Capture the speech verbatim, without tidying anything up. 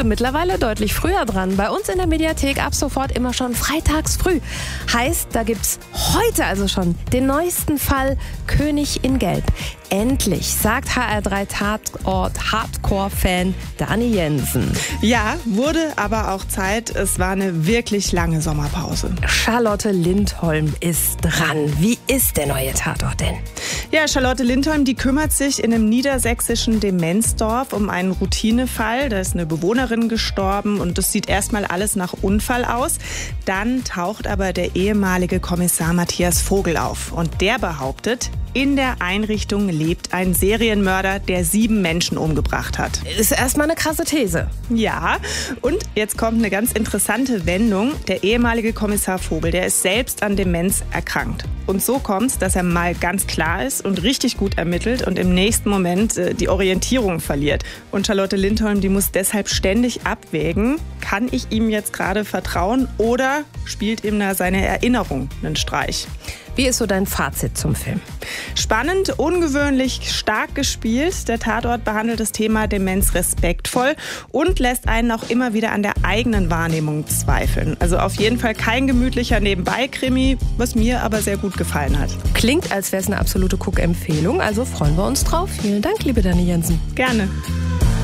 und mittlerweile deutlich früher dran. Bei uns in der Mediathek ab sofort immer schon freitags früh. Heißt, da gibt's heute also schon den neuesten Fall König in Gelb. Endlich, sagt H R drei Tatort Hardcore-Fan Dani Jensen. Ja, wurde aber auch Zeit. Es war eine wirklich lange Sommerpause. Charlotte Lindholm ist dran. Wie ist der neue Tatort denn? Ja, Charlotte Lindholm, die kümmert sich in einem niedersächsischen Demenzdorf um einen Routinefall. Da ist eine Bewohnerin gestorben und das sieht erstmal alles nach Unfall aus. Dann taucht aber der ehemalige Kommissar Matthias Vogel auf und der behauptet, in der Einrichtung lebt ein Serienmörder, der sieben Menschen umgebracht hat. Ist erstmal eine krasse These. Ja, und jetzt kommt eine ganz interessante Wendung. Der ehemalige Kommissar Vogel, der ist selbst an Demenz erkrankt. Und so kommt es, dass er mal ganz klar ist und richtig gut ermittelt und im nächsten Moment äh, die Orientierung verliert. Und Charlotte Lindholm, die muss deshalb ständig abwägen, kann ich ihm jetzt gerade vertrauen oder spielt ihm da seine Erinnerung einen Streich? Wie ist so dein Fazit zum Film? Spannend, ungewöhnlich, stark gespielt. Der Tatort behandelt das Thema Demenz respektvoll und lässt einen auch immer wieder an der eigenen Wahrnehmung zweifeln. Also auf jeden Fall kein gemütlicher Nebenbei-Krimi, was mir aber sehr gut gefallen hat. Klingt, als wäre es eine absolute Guck-Empfehlung, also freuen wir uns drauf. Vielen Dank, liebe Dani Jensen. Gerne.